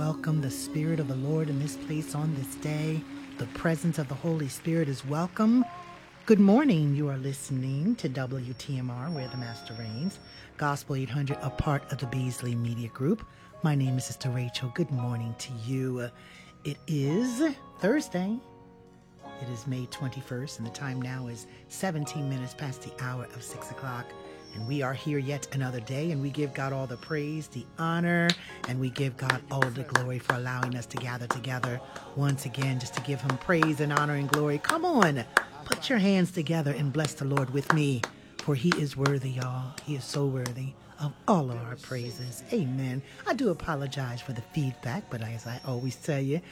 welcome the Spirit of the Lord in this place on this day. The presence of the Holy Spirit is welcome. Good morning. You are listening to WTMR, where the Master reigns. Gospel 800, a part of the Beasley Media Group. My name is Sister Rachel. Good morning to you. It is Thursday. It is May 21st, and the time now is 17 minutes past the hour of 6 o'clock. And we are here yet another day, and we give God all the praise, the honor, and we give God all the glory for allowing us to gather together once again, just to give him praise and honor and glory. Come on, put your hands together and bless the Lord with me, for he is worthy, y'all. He is so worthy of all of our praises. Amen. I do apologize for the feedback, but as I always tell you,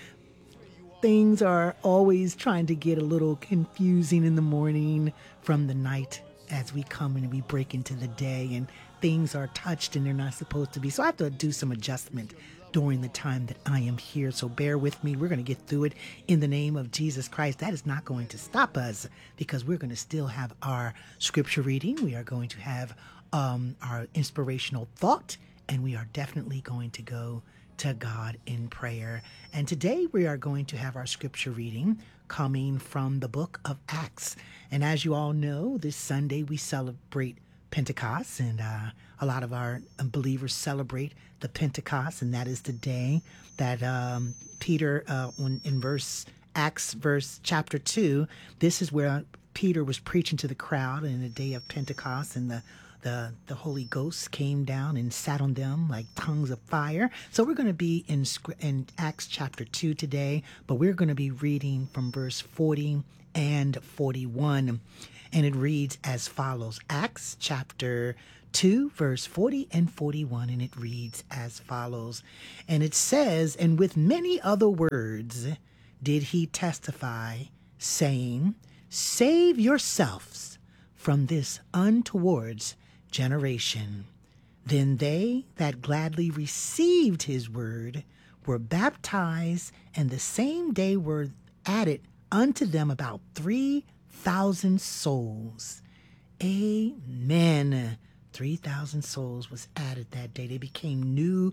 things are always trying to get a little confusing in the morning from the night as we come and we break into the day, and things are touched and they're not supposed to be. So I have to do some adjustment during the time that I am here. So bear with me. We're going to get through it in the name of Jesus Christ. That is not going to stop us, because we're going to still have our scripture reading. We are going to have our inspirational thought, and we are definitely going to go to God in prayer. And today we are going to have our scripture reading coming from the book of Acts. And as you all know, this Sunday we celebrate Pentecost, and a lot of our believers celebrate the Pentecost, and that is the day that Peter, in Acts chapter 2, this is where Peter was preaching to the crowd in the day of Pentecost, and the Holy Ghost came down and sat on them like tongues of fire. So we're going to be in Acts chapter 2 today, but we're going to be reading from verse 40 and 41. And it reads as follows. Acts chapter 2, verse 40 and 41, and it reads as follows. And it says, "And with many other words did he testify, saying, Save yourselves from this untoward generation. Then they that gladly received his word were baptized, and the same day were added unto them about 3,000 souls." Amen. 3,000 souls was added that day. They became new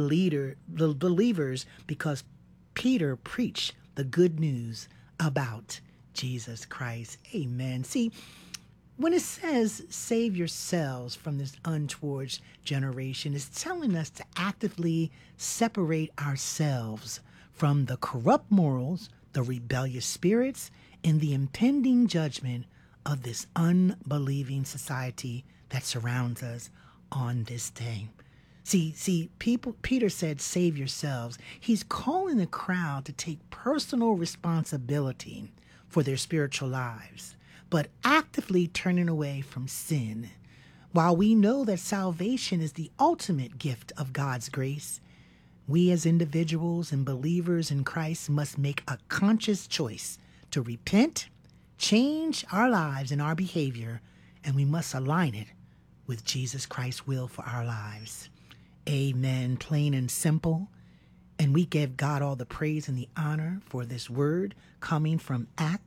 believers because Peter preached the good news about Jesus Christ. Amen. See, when it says save yourselves from this untoward generation, it's telling us to actively separate ourselves from the corrupt morals, the rebellious spirits, and the impending judgment of this unbelieving society that surrounds us on this day. See, Peter said, save yourselves. He's calling the crowd to take personal responsibility for their spiritual lives, but actively turning away from sin. While we know that salvation is the ultimate gift of God's grace, we as individuals and believers in Christ must make a conscious choice to repent, change our lives and our behavior, and we must align it with Jesus Christ's will for our lives. Amen. Plain and simple. And we give God all the praise and the honor for this word coming from Acts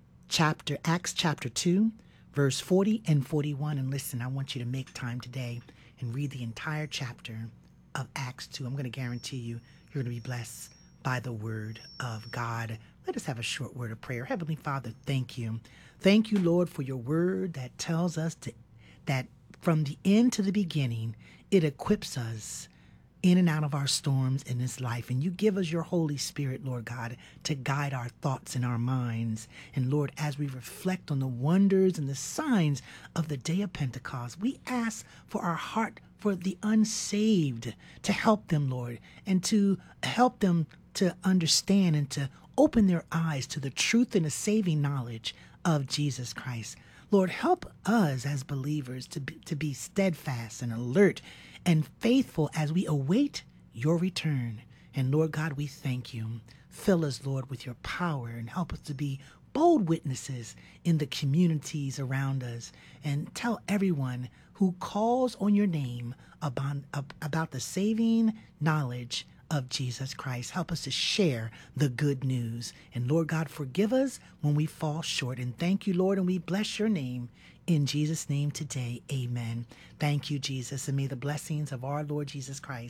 chapter 2, verse 40 and 41. And listen, I want you to make time today and read the entire chapter of Acts 2. I'm going to guarantee you, you're going to be blessed by the word of God. Let us have a short word of prayer. Heavenly Father, thank you. Thank you, Lord, for your word that tells us that from the end to the beginning, it equips us in and out of our storms in this life. And you give us your Holy Spirit, Lord God, to guide our thoughts and our minds. And Lord, as we reflect on the wonders and the signs of the day of Pentecost, we ask for our heart for the unsaved, to help them, Lord, and to help them to understand and to open their eyes to the truth and the saving knowledge of Jesus Christ. Lord, help us as believers to be steadfast and alert and faithful as we await your return. And Lord God, we thank you. Fill us, Lord, with your power and help us to be bold witnesses in the communities around us, and tell everyone who calls on your name about the saving knowledge of Jesus Christ. Help us to share the good news. And Lord God, forgive us when we fall short. And thank you, Lord, and we bless your name in Jesus' name today. Amen. Thank you, Jesus. And may the blessings of our Lord Jesus Christ,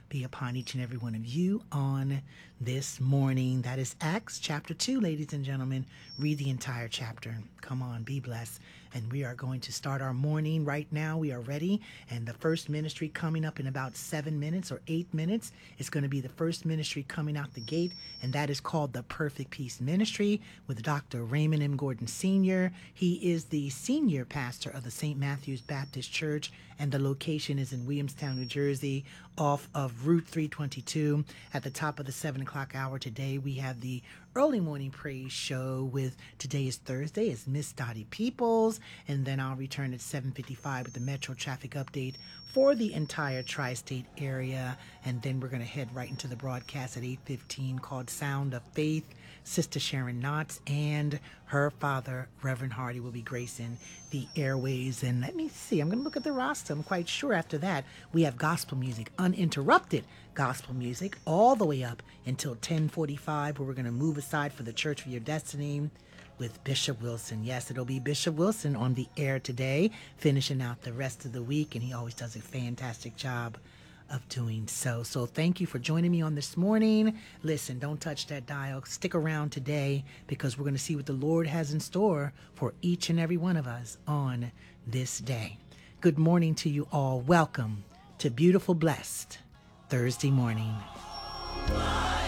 be upon each and every one of you on this morning. That is Acts chapter 2, ladies and gentlemen. Read the entire chapter. Come on, be blessed. And we are going to start our morning right now. We are ready. And the first ministry coming up in about 7 minutes or 8 minutes is going to be the first ministry coming out the gate. And that is called the Perfect Peace Ministry with Dr. Raymond M. Gordon Sr. He is the senior pastor of the St. Matthew's Baptist Church. And the location is in Williamstown, New Jersey, off of Route 322. At the top of the 7 o'clock hour today, we have the early morning praise show with, today is Thursday, is Miss Dottie Peoples. And then I'll return at 7:55 with the Metro traffic update for the entire tri-state area. And then we're going to head right into the broadcast at 8:15 called Sound of Faith. Sister Sharon Knotts and her father, Reverend Hardy, will be gracing the airways. And let me see, I'm going to look at the roster. I'm quite sure after that we have gospel music, uninterrupted gospel music, all the way up until 10:45, where we're going to move aside for the Church for Your Destiny with Bishop Wilson. Yes, it'll be Bishop Wilson on the air today, finishing out the rest of the week, and he always does a fantastic job of doing so. So thank you for joining me on this morning. Listen, don't touch that dial. Stick around today because we're going to see what the Lord has in store for each and every one of us on this day. Good morning to you all. Welcome to Beautiful Blessed Thursday morning.